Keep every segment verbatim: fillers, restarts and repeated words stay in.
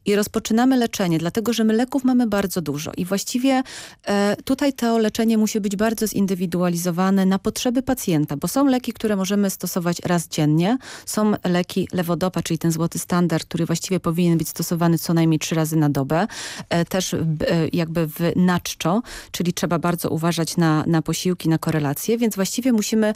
i rozpoczynamy leczenie, dlatego że my leków mamy bardzo dużo i właściwie e, tutaj to leczenie musi być bardzo zindywidualizowane na potrzeby pacjenta, bo są leki, które możemy stosować raz dziennie, są leki lewodopa, czyli ten złoty standard, który właściwie powinien być stosowany co najmniej trzy razy na dobę, e, też e, jakby w naczczo, czyli trzeba bardzo uważać na, na posiłki, na korelacje, więc właściwie musimy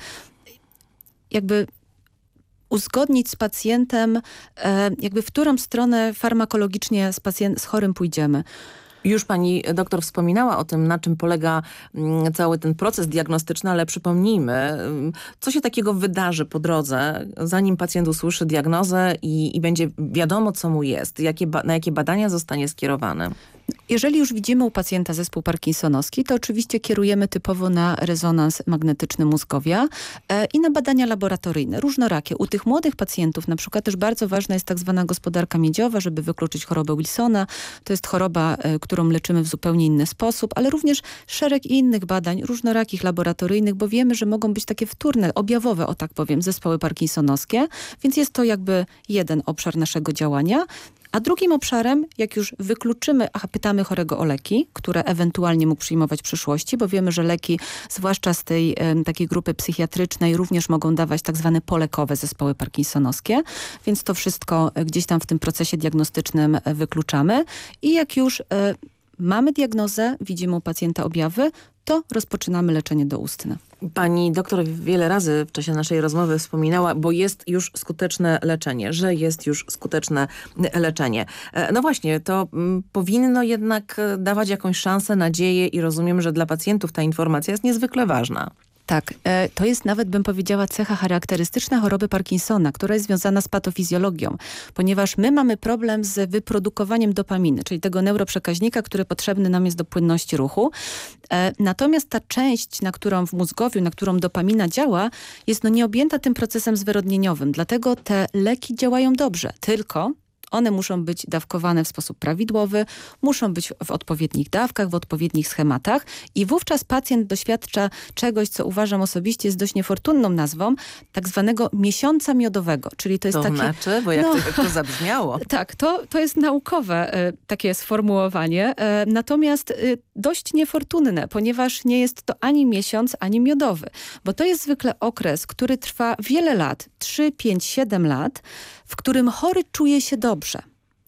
jakby uzgodnić z pacjentem, e, jakby w którą stronę farmakologicznie z, pacjent, z chorym pójdziemy. Już pani doktor wspominała o tym, na czym polega mm, cały ten proces diagnostyczny, ale przypomnijmy, mm, co się takiego wydarzy po drodze, zanim pacjent usłyszy diagnozę i, i będzie wiadomo, co mu jest, jakie ba- na jakie badania zostanie skierowany. Jeżeli już widzimy u pacjenta zespół parkinsonowski, to oczywiście kierujemy typowo na rezonans magnetyczny mózgowia e, i na badania laboratoryjne, różnorakie. U tych młodych pacjentów na przykład też bardzo ważna jest tak zwana gospodarka miedziowa, żeby wykluczyć chorobę Wilsona. To jest choroba, e, którą leczymy w zupełnie inny sposób, ale również szereg innych badań, różnorakich laboratoryjnych, bo wiemy, że mogą być takie wtórne, objawowe, o tak powiem, zespoły parkinsonowskie, więc jest to jakby jeden obszar naszego działania. A drugim obszarem, jak już wykluczymy, a pytamy chorego o leki, które ewentualnie mógł przyjmować w przyszłości, bo wiemy, że leki, zwłaszcza z tej e, takiej grupy psychiatrycznej, również mogą dawać tak zwane polekowe zespoły parkinsonowskie, więc to wszystko gdzieś tam w tym procesie diagnostycznym e, wykluczamy. I jak już e, mamy diagnozę, widzimy u pacjenta objawy, to rozpoczynamy leczenie doustne. Pani doktor wiele razy w czasie naszej rozmowy wspominała, bo jest już skuteczne leczenie, że jest już skuteczne leczenie. No właśnie, to m, powinno jednak dawać jakąś szansę, nadzieję i rozumiem, że dla pacjentów ta informacja jest niezwykle ważna. Tak, e, to jest nawet, bym powiedziała, cecha charakterystyczna choroby Parkinsona, która jest związana z patofizjologią, ponieważ my mamy problem z wyprodukowaniem dopaminy, czyli tego neuroprzekaźnika, który potrzebny nam jest do płynności ruchu. E, natomiast ta część, na którą w mózgowiu, na którą dopamina działa, jest no nieobjęta tym procesem zwyrodnieniowym. Dlatego te leki działają dobrze, tylko one muszą być dawkowane w sposób prawidłowy, muszą być w odpowiednich dawkach, w odpowiednich schematach i wówczas pacjent doświadcza czegoś, co uważam osobiście jest dość niefortunną nazwą, tak zwanego miesiąca miodowego. Czyli to jest to takie... znaczy? Bo jak, no, to, jak to zabrzmiało. Tak, to, to jest naukowe e, takie sformułowanie, e, natomiast e, dość niefortunne, ponieważ nie jest to ani miesiąc, ani miodowy, bo to jest zwykle okres, który trwa wiele lat, trzy, pięć, siedem lat, w którym chory czuje się dobrze,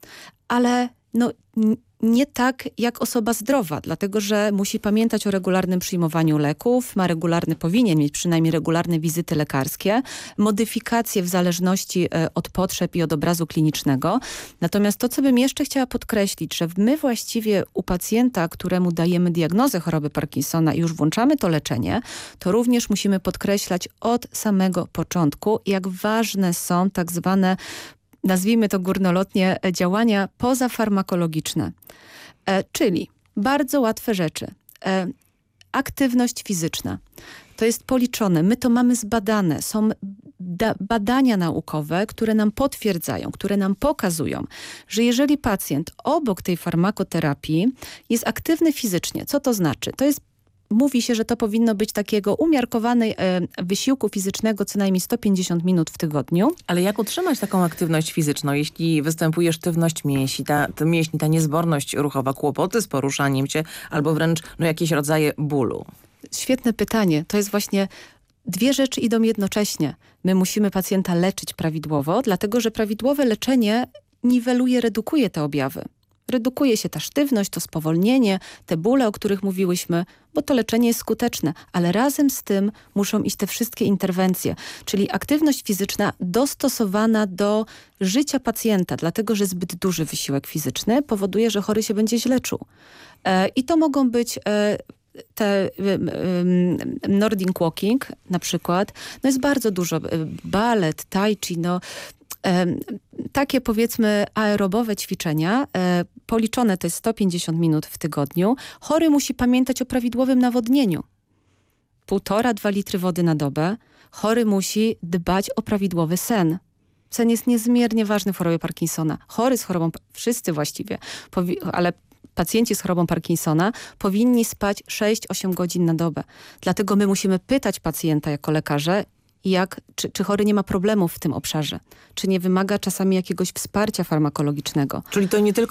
ale no, n- nie tak jak osoba zdrowa, dlatego że musi pamiętać o regularnym przyjmowaniu leków, ma regularny, powinien mieć przynajmniej regularne wizyty lekarskie, modyfikacje w zależności e, od potrzeb i od obrazu klinicznego. Natomiast to, co bym jeszcze chciała podkreślić, że my właściwie u pacjenta, któremu dajemy diagnozę choroby Parkinsona i już włączamy to leczenie, to również musimy podkreślać od samego początku, jak ważne są tak zwane, nazwijmy to górnolotnie, działania pozafarmakologiczne. E, czyli bardzo łatwe rzeczy. E, aktywność fizyczna. To jest policzone. My to mamy zbadane. Są da- badania naukowe, które nam potwierdzają, które nam pokazują, że jeżeli pacjent obok tej farmakoterapii jest aktywny fizycznie, co to znaczy? To jest Mówi się, że to powinno być takiego umiarkowanej e, wysiłku fizycznego co najmniej sto pięćdziesiąt minut w tygodniu. Ale jak utrzymać taką aktywność fizyczną, jeśli występuje sztywność mięśni, ta, ta mięśni, ta niezborność ruchowa, kłopoty z poruszaniem się albo wręcz no, jakieś rodzaje bólu? Świetne pytanie. To jest właśnie... Dwie rzeczy idą jednocześnie. My musimy pacjenta leczyć prawidłowo, dlatego że prawidłowe leczenie niweluje, redukuje te objawy. Redukuje się ta sztywność, to spowolnienie, te bóle, o których mówiłyśmy, bo to leczenie jest skuteczne, ale razem z tym muszą iść te wszystkie interwencje, czyli aktywność fizyczna dostosowana do życia pacjenta, dlatego że zbyt duży wysiłek fizyczny powoduje, że chory się będzie źle czuł. E, I to mogą być... E, te um, Nordic walking na przykład, no jest bardzo dużo, balet, tai chi, no um, takie powiedzmy aerobowe ćwiczenia, e, policzone to jest sto pięćdziesiąt minut w tygodniu. Chory musi pamiętać o prawidłowym nawodnieniu. Półtora, dwa litry wody na dobę. Chory musi dbać o prawidłowy sen. Sen jest niezmiernie ważny w chorobie Parkinsona. Chory z chorobą, wszyscy właściwie, powi- ale pacjenci z chorobą Parkinsona powinni spać sześć osiem godzin na dobę. Dlatego my musimy pytać pacjenta jako lekarze, jak, czy, czy chory nie ma problemów w tym obszarze. Czy nie wymaga czasami jakiegoś wsparcia farmakologicznego. Czyli to nie tylko